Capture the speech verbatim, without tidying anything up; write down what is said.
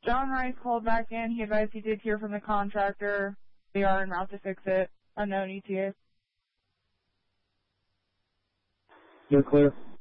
John Rice called back in. He advised he did hear from the contractor. They are en route to fix it. Unknown E T A. You're clear.